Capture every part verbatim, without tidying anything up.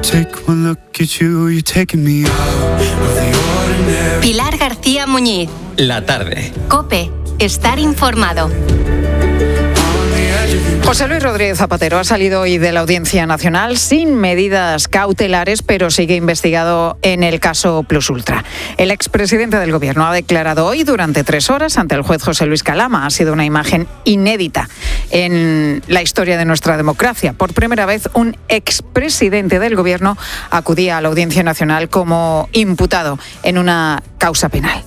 Pilar García Muñiz. La tarde. COPE. Estar informado. José Luis Rodríguez Zapatero ha salido hoy de la Audiencia Nacional sin medidas cautelares, pero sigue investigado en el caso Plus Ultra. El expresidente del Gobierno ha declarado hoy durante tres horas ante el juez José Luis Calama. Ha sido una imagen inédita en la historia de nuestra democracia. Por primera vez, un expresidente del Gobierno acudía a la Audiencia Nacional como imputado en una causa penal.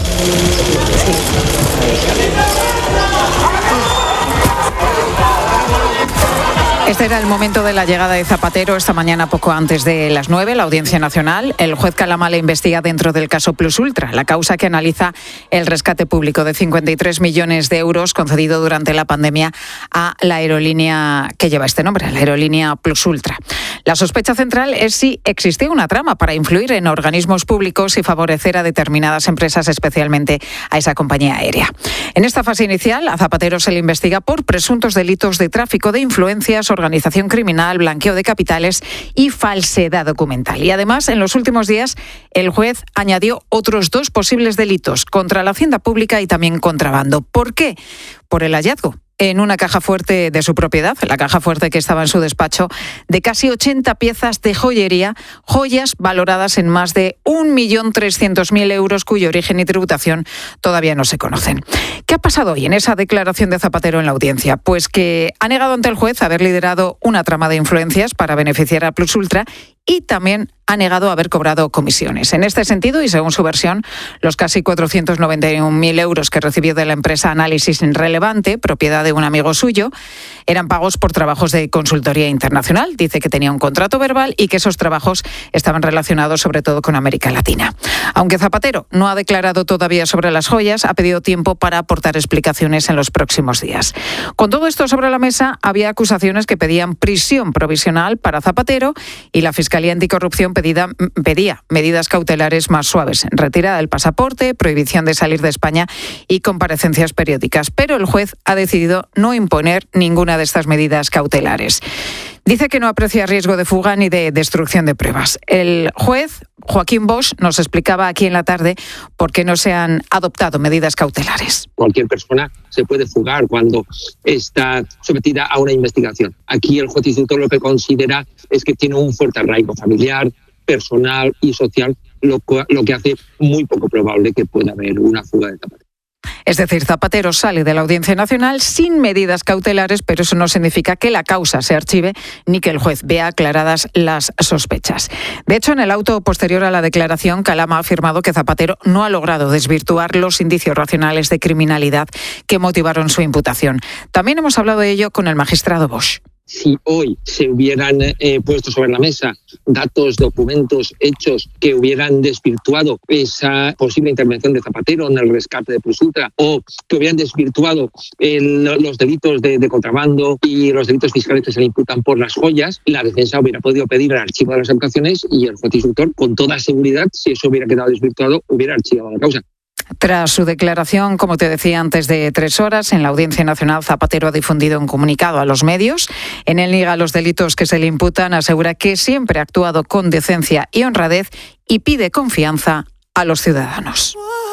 Este era el momento de la llegada de Zapatero esta mañana poco antes de las nueve, la Audiencia Nacional. El juez Calama le investiga dentro del caso Plus Ultra, la causa que analiza el rescate público de cincuenta y tres millones de euros concedido durante la pandemia a la aerolínea que lleva este nombre, la aerolínea Plus Ultra. La sospecha central es si existía una trama para influir en organismos públicos y favorecer a determinadas empresas, especialmente a esa compañía aérea. En esta fase inicial, a Zapatero se le investiga por presuntos delitos de tráfico de influencias, organización criminal, blanqueo de capitales y falsedad documental. Y además, en los últimos días, el juez añadió otros dos posibles delitos contra la hacienda pública y también contrabando. ¿Por qué? Por el hallazgo en una caja fuerte de su propiedad, la caja fuerte que estaba en su despacho, de casi ochenta piezas de joyería, joyas valoradas en más de un millón trescientos mil euros, cuyo origen y tributación todavía no se conocen. ¿Qué ha pasado hoy en esa declaración de Zapatero en la audiencia? Pues que ha negado ante el juez haber liderado una trama de influencias para beneficiar a Plus Ultra y también ha negado haber cobrado comisiones. En este sentido, y según su versión, los casi cuatrocientos noventa y un mil euros que recibió de la empresa Análisis Relevante, propiedad de un amigo suyo, eran pagos por trabajos de consultoría internacional. Dice que tenía un contrato verbal y que esos trabajos estaban relacionados sobre todo con América Latina. Aunque Zapatero no ha declarado todavía sobre las joyas, ha pedido tiempo para aportar explicaciones en los próximos días. Con todo esto sobre la mesa, había acusaciones que pedían prisión provisional para Zapatero y la Fiscalía Anticorrupción pedida, pedía medidas cautelares más suaves, retirada del pasaporte, prohibición de salir de España y comparecencias periódicas. Pero el juez ha decidido no imponer ninguna de estas medidas cautelares. Dice que no aprecia riesgo de fuga ni de destrucción de pruebas. El juez Joaquín Bosch nos explicaba aquí en la tarde por qué no se han adoptado medidas cautelares. Cualquier persona se puede fugar cuando está sometida a una investigación. Aquí el juez instructor lo que considera es que tiene un fuerte arraigo familiar, personal y social, lo, lo que hace muy poco probable que pueda haber una fuga de Zapatero. Es decir, Zapatero sale de la Audiencia Nacional sin medidas cautelares, pero eso no significa que la causa se archive ni que el juez vea aclaradas las sospechas. De hecho, en el auto posterior a la declaración, Calama ha afirmado que Zapatero no ha logrado desvirtuar los indicios racionales de criminalidad que motivaron su imputación. También hemos hablado de ello con el magistrado Bosch. Si hoy se hubieran eh, puesto sobre la mesa datos, documentos, hechos que hubieran desvirtuado esa posible intervención de Zapatero en el rescate de Plus Ultra o que hubieran desvirtuado el, los delitos de, de contrabando y los delitos fiscales que se le imputan por las joyas, la defensa hubiera podido pedir el archivo de las imputaciones y el juez instructor, con toda seguridad, si eso hubiera quedado desvirtuado, hubiera archivado la causa. Tras su declaración, como te decía antes de tres horas, en la Audiencia Nacional, Zapatero ha difundido un comunicado a los medios. En él niega los delitos que se le imputan, asegura que siempre ha actuado con decencia y honradez y pide confianza a los ciudadanos.